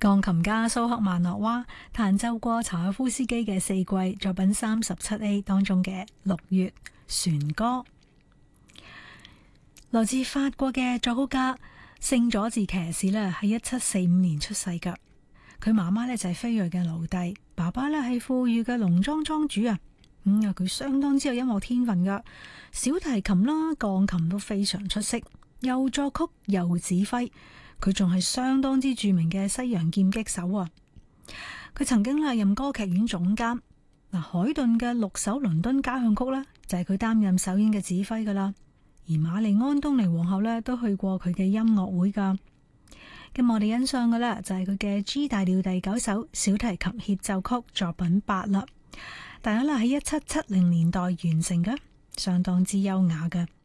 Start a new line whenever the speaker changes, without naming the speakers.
鋼琴家蘇克曼諾娃彈奏過柴可夫斯基嘅四季作品37A 當中嘅6月旋歌。來自法國嘅作曲家聖佐治騎士呢，喺1745年出世噶。佢媽媽呢就係非裔嘅奴隸，爸爸呢係富裕嘅農莊莊主啊。佢相當之有音樂天分噶，小提琴啦、鋼琴都非常出色，又作曲又指揮。佢仲係相當之著名嘅西洋劍擊手啊！佢曾經擔任歌劇院總監。海頓嘅6首倫敦交響曲呢，就係佢擔任首演嘅指揮噶啦。而瑪麗安東尼皇后呢，都去過佢嘅音樂會噶。咁我哋欣賞嘅呢，就係佢嘅 G 大調第9首小提琴協奏曲作品8啦。大家啦喺1770年代完成嘅，相當之優雅嘅。